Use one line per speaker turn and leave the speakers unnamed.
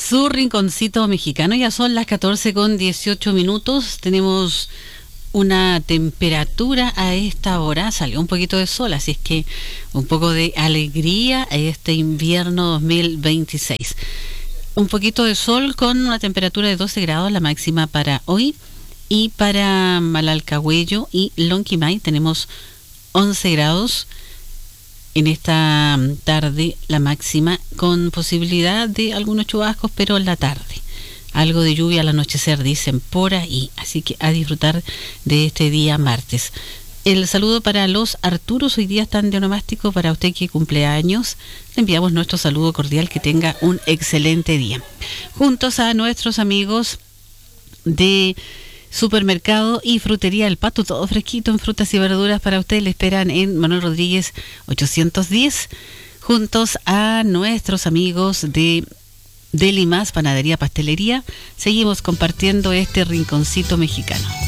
su rinconcito mexicano. Ya son las 14:18. Tenemos una temperatura a esta hora, salió un poquito de sol, así es que un poco de alegría a este invierno 2026. Un poquito de sol con una temperatura de 12 grados, la máxima para hoy. Y para Malalcahuello y Lonquimay tenemos 11 grados en esta tarde, la máxima, con posibilidad de algunos chubascos, pero en la tarde. Algo de lluvia al anochecer, dicen por ahí. Así que a disfrutar de este día martes. El saludo para los Arturos, hoy día están de onomástico, para usted que cumple años. Le enviamos nuestro saludo cordial, que tenga un excelente día. Juntos a nuestros amigos de Supermercado y Frutería El Pato, todo fresquito en frutas y verduras para usted. Le esperan en Manuel Rodríguez 810. Juntos a nuestros amigos de Deli Más, Panadería, Pastelería, seguimos compartiendo este rinconcito mexicano.